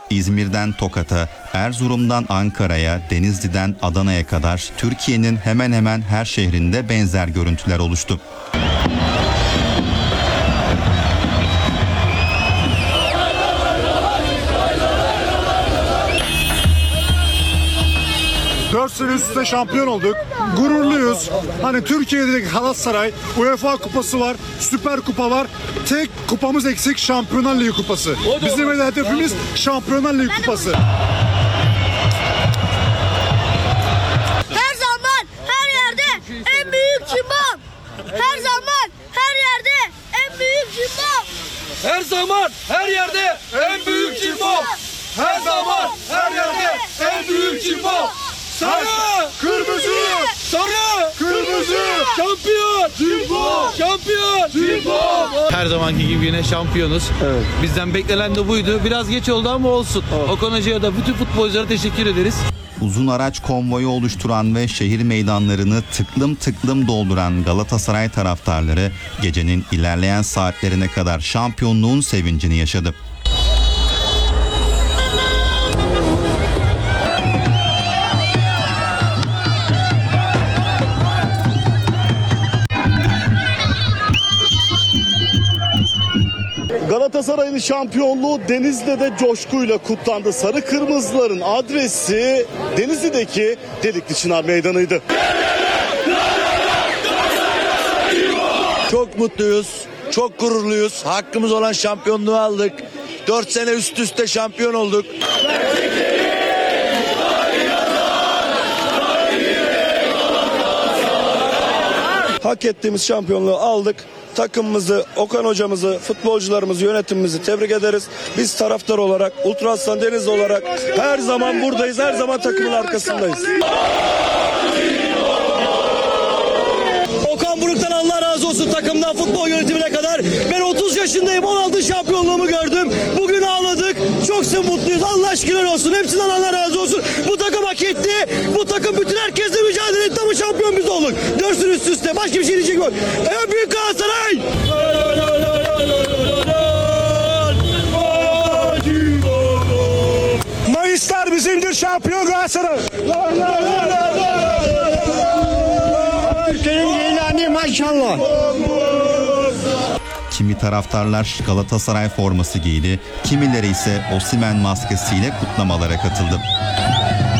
İzmir'den Tokat'a, Erzurum'dan Ankara'ya, Denizli'den Adana'ya kadar Türkiye'nin hemen hemen her şehrinde benzer görüntüler oluştu. Dört sene üst üste şampiyon olduk. Gururluyuz. Hani Türkiye'deki Galatasaray, UEFA kupası var, Süper Kupa var. Tek kupamız eksik, Şampiyonlar Ligi kupası. Bizim hedefimiz Şampiyonlar Ligi kupası. Her zaman, her yerde en büyük cimbom. Her zaman, her yerde en büyük cimbom. Her zaman, her yerde en büyük cimbom. Her zaman, her yerde en büyük cimbom. Sarı, Kırmızı, sarı, kırmızı, şampiyon, cimbom, şampiyon, cimbom. Her zamanki gibi yine şampiyonuz. Evet. Bizden beklenen de buydu. Biraz geç oldu ama olsun. Evet. Okan Hoca'ya da bütün futbolculara teşekkür ederiz. Uzun araç konvoyu oluşturan ve şehir meydanlarını tıklım tıklım dolduran Galatasaray taraftarları gecenin ilerleyen saatlerine kadar şampiyonluğun sevincini yaşadı. Galatasaray'ın şampiyonluğu Denizli'de coşkuyla kutlandı. Sarı Kırmızıların adresi Denizli'deki Delikli Çınar Meydanı'ydı. Çok mutluyuz, çok gururluyuz. Hakkımız olan şampiyonluğu aldık. 4 sene üst üste şampiyon olduk. Hak ettiğimiz şampiyonluğu aldık. Takımımızı, Okan hocamızı, futbolcularımızı, yönetimimizi tebrik ederiz. Biz taraftar olarak, Ultra Aslan Denizli olarak her zaman buradayız, her zaman takımın arkasındayız. Okan Buruk'tan Allah razı olsun, takımdan futbol yönetimine kadar. Ben 30 yaşındayım, 16 şampiyonluğumu gördüm. Bugün ağladık, çok mutluyuz. Allah şükürler olsun, hepsinden Allah razı olsun. Bu takım hak etti, bu takım bütün herkesle mücadele etti ama şampiyon biz olduk. 4 sene üst üste, başka bir şey diyecek yok. En büyük Galatasaray! Mayıslar bizimdir, şampiyon Galatasaray. Ülkenin ilanı maşallah. Kimi taraftarlar Galatasaray forması giydi, kimileri ise Osimhen maskesiyle kutlamalara katıldı.